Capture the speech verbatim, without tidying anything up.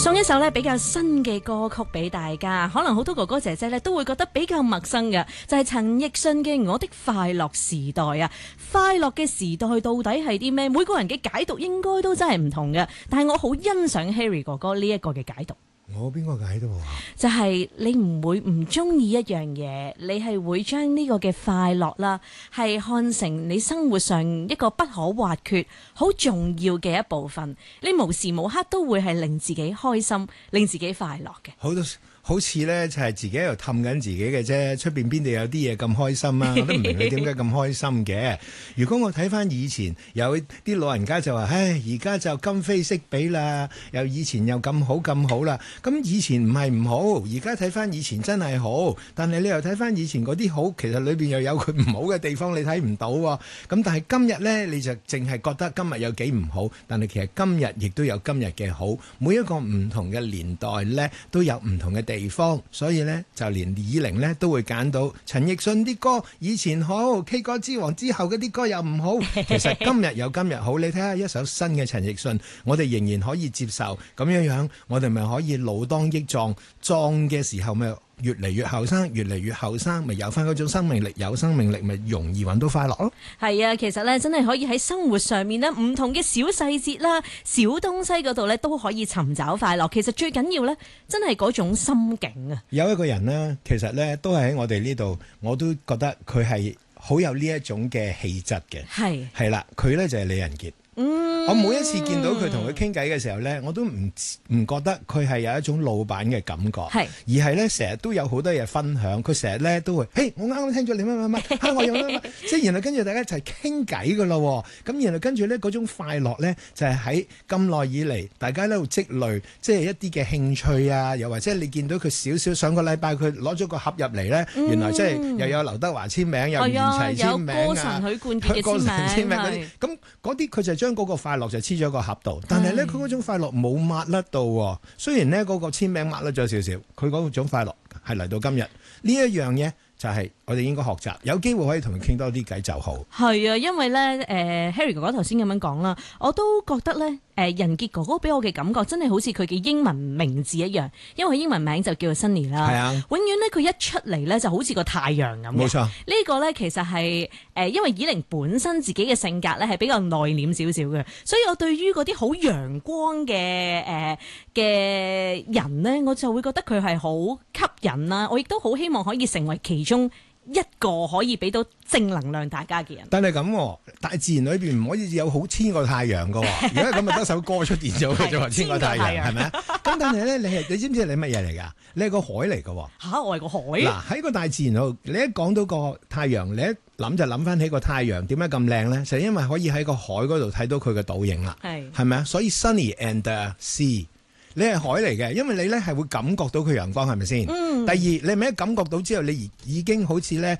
送一首咧比較新嘅歌曲俾大家，可能好多哥哥姐姐咧都會覺得比較陌生嘅，就係陳奕迅嘅《我的快樂時代》啊！快樂嘅時代到底係啲咩？每個人嘅解讀應該都真係唔同嘅，但係我好欣賞 Harry 哥哥呢一個嘅解讀。 我邊個解讀啊？ 就係你唔會唔中意一樣嘢，你係會將呢個嘅快樂啦，係看成你生活上一個不可或缺、好重要嘅一部分。你無時無刻都會係令自己開心、令自己快樂嘅。 好多好似咧就係自己喺度氹緊自己嘅啫，出邊邊度有啲嘢咁開心啊？我都唔明你點解咁開心嘅。如果我睇翻以前有啲老人家就話，唉，而家就今非昔比啦，又以前又咁好咁好啦。咁以前唔係唔好，而家睇翻以前真係好，但係你又睇翻以前嗰啲好，其實裏邊又有佢唔好嘅地方，你睇唔到喎。咁但係今日呢，你就淨係覺得今日有幾唔好，但係其實今日亦都有今日嘅好。每一個唔同嘅年代呢，都有唔同嘅地方，所以呢，就連以玲呢都會揀到陳奕迅啲歌以前好 K 歌之王之後嗰啲歌又唔好。其實今日有今日好，你睇下一首新嘅陳奕迅，我哋仍然可以接受咁樣樣，我哋咪可以老當益壯，壯嘅時候咪越嚟越後生，越嚟越後生咪有翻嗰種生命力，有生命力咪容易揾到快樂咯。 係啊，其實咧真係可以喺生活上面咧唔同嘅小細節啦、小東西嗰度咧都可以尋找快樂。其實最緊要咧真係嗰種心境啊。有一個人呢，其實咧都係喺我哋呢度，我都覺得佢係好有呢一種嘅氣質嘅。係係啦，佢咧就係李仁傑。嗯，我每一次見到佢同佢傾偈嘅時候咧，我都唔唔覺得佢係有一種老闆嘅感覺，係而係咧成日都有好多嘢分享。佢成日咧都會，嘿，我啱啱聽咗你乜乜乜，嚇我有乜乜，即係然後跟住大家一齊傾偈噶咯。咁然後跟住咧嗰種快樂咧，就係喺咁耐以嚟，大家喺度積累，即係一啲嘅興趣啊，又或者你見到佢少少，上個禮拜佢攞咗個盒入嚟咧，原來即係又有劉德華簽名，有袁齊簽名啊， 有歌神許冠傑嘅簽名嗰啲， 咁嗰啲佢就將嗰個快樂就黐咗個盒度，但係咧佢嗰種快樂冇抹甩到，雖然咧嗰個簽名抹甩咗少少，佢嗰種快樂係嚟到今日呢一樣嘢。就係我哋應該學習，有機會可以同佢傾多啲偈就好。係啊，因為咧，誒、呃、Harry 哥哥頭先咁樣講啦，我都覺得咧，誒、呃、仁傑哥哥俾我嘅感覺真係好似佢嘅英文名字一樣，因為佢英文名就叫做 Sunny 啦。係啊，永遠咧佢一出嚟咧就好似個太陽咁。冇錯，呢、這個咧其實係誒、呃，因為以玲本身自己嘅性格咧係比較內斂少少嘅，所以我對於嗰啲好陽光嘅誒嘅人咧，我就會覺得佢係好吸引啦。我亦都好希望可以成為其中中一個可以俾到正能量大家嘅人。但係咁，大自然裏邊唔可以有好千個太陽噶。如果咁咪得首歌出現咗嘅啫，千個太陽係咪啊？咁但係咧，你係你知唔知你乜嘢嚟噶？你係個海嚟噶。吓，我係個海。嗱，喺個大自然度，你一講到個太陽，你一諗就諗翻起個太陽，點解咁靚咧？就係因為可以喺個海嗰度睇到佢嘅倒影啦。係，係咪啊？所以 Sunny and Sea。你係海嚟嘅，因為你咧係會感覺到佢陽光，係咪先？嗯。第二，你咪一感覺到之後，你已經好似咧